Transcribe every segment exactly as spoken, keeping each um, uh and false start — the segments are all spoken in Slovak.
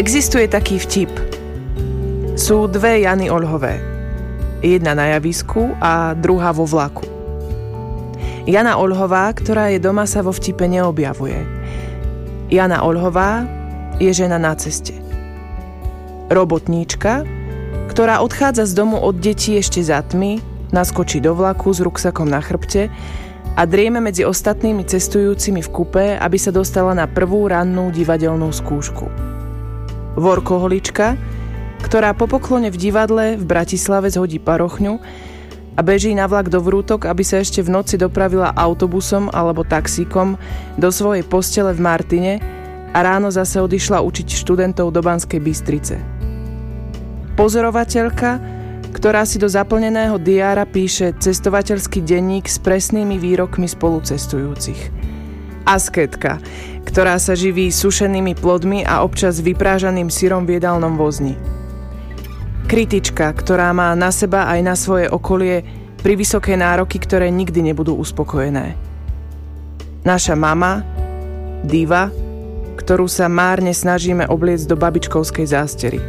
Existuje taký vtip. Sú dve Jany Olhové. Jedna na javisku a druhá vo vlaku. Jana Olhová, ktorá je doma, sa vo vtipe neobjavuje. Jana Olhová je žena na ceste. Robotníčka, ktorá odchádza z domu od detí ešte za tmy, naskočí do vlaku s ruksakom na chrbte a drieme medzi ostatnými cestujúcimi v kupe, aby sa dostala na prvú rannú divadelnú skúšku. Workoholička, ktorá po poklone v divadle v Bratislave zhodí parochňu a beží na vlak do Vrútok, aby sa ešte v noci dopravila autobusom alebo taxíkom do svojej postele v Martine a ráno zase odišla učiť študentov do Banskej Bystrice. Pozorovateľka, ktorá si do zaplneného diára píše cestovateľský denník s presnými výrokmi spolucestujúcich. Asketka, ktorá sa živí sušenými plodmi a občas vyprážaným syrom v jedálnom vozni. Kritička, ktorá má na seba aj na svoje okolie privysoké nároky, ktoré nikdy nebudú uspokojené. Naša mama, diva, ktorú sa márne snažíme obliecť do babičkovskej zástery.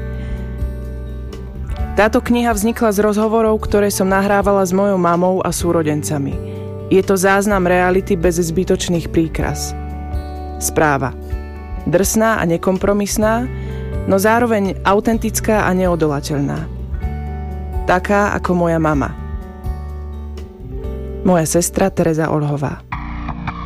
Táto kniha vznikla z rozhovorov, ktoré som nahrávala s mojou mamou a súrodencami. Je to záznam reality bez zbytočných príkras. Správa. Drsná a nekompromisná, no zároveň autentická a neodolateľná. Taká ako moja mama. Moja sestra Tereza Olhová.